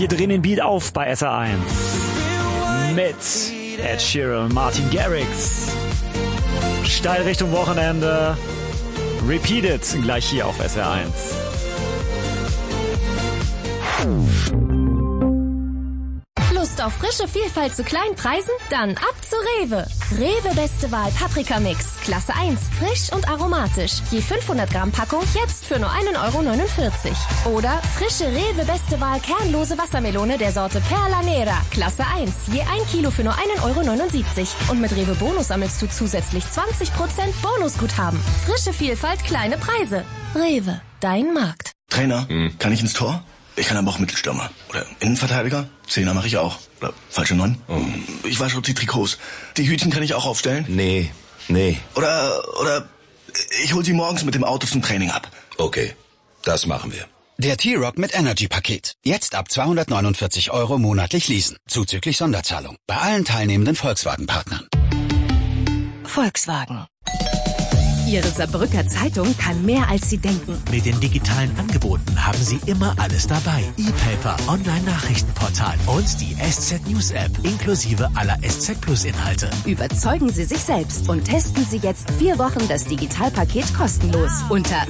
Wir drehen den Beat auf bei SR1 mit Ed Sheeran und Martin Garrix. Steil Richtung Wochenende. Repeated gleich hier auf SR1. Lust auf frische Vielfalt zu kleinen Preisen? Dann ab zu Rewe. Rewe Beste Wahl Paprikamix. Klasse 1. Frisch und aromatisch. Je 500 Gramm Packung jetzt für nur 1,49 €. Oder frische Rewe Beste Wahl kernlose Wassermelone der Sorte Perla Nera. Klasse 1. Je 1 Kilo für nur 1,79 €. Und mit Rewe Bonus sammelst du zusätzlich 20% Bonusguthaben. Frische Vielfalt, kleine Preise. Rewe. Dein Markt. Trainer, kann ich ins Tor? Ich kann aber auch Mittelstürmer. Oder Innenverteidiger. Zehner mache ich auch. Oder falsche 9. Ich wasche auch die Trikots. Die Hütchen kann ich auch aufstellen. Nee. Oder ich hol sie morgens mit dem Auto zum Training ab. Okay, das machen wir. Der T-Rock mit Energy-Paket. Jetzt ab 249 € monatlich leasen. Zuzüglich Sonderzahlung. Bei allen teilnehmenden Volkswagen-Partnern. Volkswagen. Ihre Saarbrücker Zeitung kann mehr, als Sie denken. Mit den digitalen Angeboten haben Sie immer alles dabei. E-Paper, Online-Nachrichtenportal und die SZ News App inklusive aller SZ Plus Inhalte. Überzeugen Sie sich selbst und testen Sie jetzt 4 Wochen das Digitalpaket kostenlos unter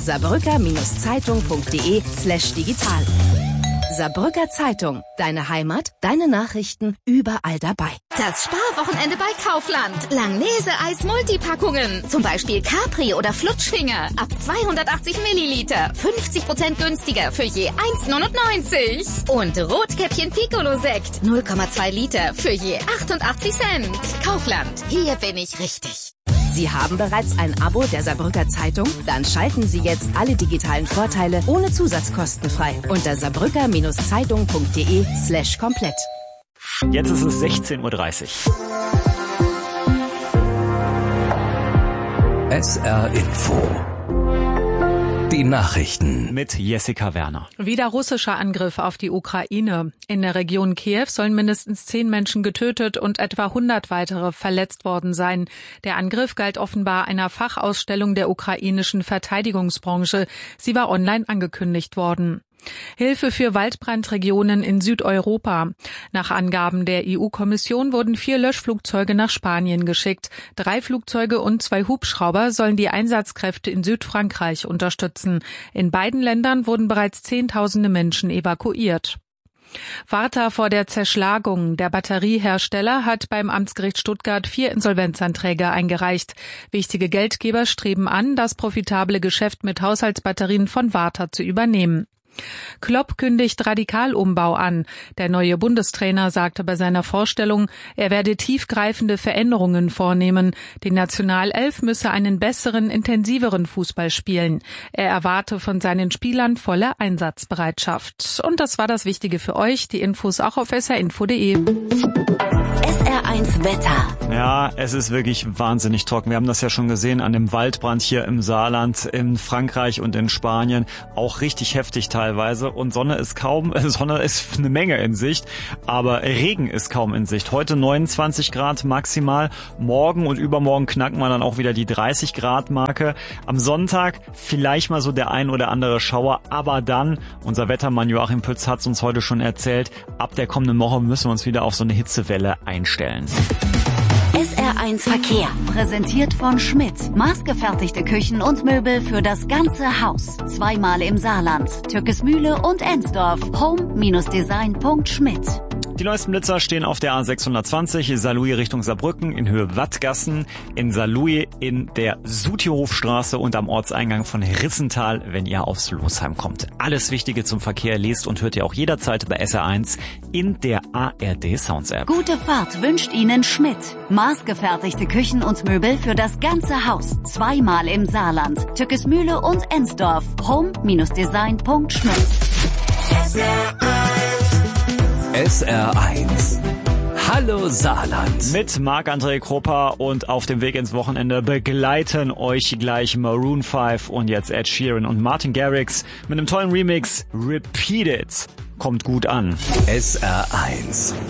saarbrücker-zeitung.de/digital. Saarbrücker Zeitung. Deine Heimat, deine Nachrichten, überall dabei. Das Sparwochenende bei Kaufland. Langnese-Eis Multipackungen. Zum Beispiel Capri oder Flutschfinger. Ab 280 Milliliter. 50% günstiger für je 1,99 €. Und Rotkäppchen Piccolo-Sekt. 0,2 Liter für je 88 Cent. Kaufland. Hier bin ich richtig. Sie haben bereits ein Abo der Saarbrücker Zeitung? Dann schalten Sie jetzt alle digitalen Vorteile ohne Zusatzkosten frei unter saarbrücker-zeitung.de/komplett. Jetzt ist es 16:30 Uhr. SR Info. Die Nachrichten Mit Jessica Werner. Wieder russischer Angriff auf die Ukraine. In der Region Kiew sollen mindestens 10 Menschen getötet und etwa 100 weitere verletzt worden sein. Der Angriff galt offenbar einer Fachausstellung der ukrainischen Verteidigungsbranche. Sie war online angekündigt worden. Hilfe für Waldbrandregionen in Südeuropa. Nach Angaben der EU-Kommission wurden 4 Löschflugzeuge nach Spanien geschickt. 3 Flugzeuge und 2 Hubschrauber sollen die Einsatzkräfte in Südfrankreich unterstützen. In beiden Ländern wurden bereits Zehntausende Menschen evakuiert. Warta vor der Zerschlagung. Der Batteriehersteller hat beim Amtsgericht Stuttgart 4 Insolvenzanträge eingereicht. Wichtige Geldgeber streben an, das profitable Geschäft mit Haushaltsbatterien von Warta zu übernehmen. Klopp kündigt Radikalumbau an. Der neue Bundestrainer sagte bei seiner Vorstellung, er werde tiefgreifende Veränderungen vornehmen. Die Nationalelf müsse einen besseren, intensiveren Fußball spielen. Er erwarte von seinen Spielern volle Einsatzbereitschaft. Und das war das Wichtige für euch. Die Infos auch auf srinfo.de. SR1 Wetter. Ja, es ist wirklich wahnsinnig trocken. Wir haben das ja schon gesehen an dem Waldbrand hier im Saarland, in Frankreich und in Spanien. Auch richtig heftig teilweise. Und Sonne ist eine Menge in Sicht. Aber Regen ist kaum in Sicht. Heute 29 Grad maximal. Morgen und übermorgen knacken wir dann auch wieder die 30 Grad Marke. Am Sonntag vielleicht mal so der ein oder andere Schauer. Aber dann, unser Wettermann Joachim Pütz hat es uns heute schon erzählt, ab der kommenden Woche müssen wir uns wieder auf so eine Hitzewelle einstellen. SR1 Verkehr. Präsentiert von Schmidt. Maßgefertigte Küchen und Möbel für das ganze Haus. 2-mal im Saarland. Türkesmühle und Ensdorf. home-design.schmidt. Die neuesten Blitzer stehen auf der A620, Saarlouis Richtung Saarbrücken in Höhe Wattgassen, in Saarlouis in der Sutihofstraße und am Ortseingang von Rissental, wenn ihr aufs Losheim kommt. Alles Wichtige zum Verkehr lest und hört ihr auch jederzeit bei SR1 in der ARD Sounds App. Gute Fahrt wünscht Ihnen Schmidt. Maßgefertigte Küchen und Möbel für das ganze Haus. 2-mal im Saarland. Türkesmühle und Ensdorf. home-design.schmidt. SR1. Hallo Saarland. Mit Marc-André Krupper und auf dem Weg ins Wochenende begleiten euch gleich Maroon 5 und jetzt Ed Sheeran und Martin Garrix mit einem tollen Remix. Repeat It. Kommt gut an. SR1.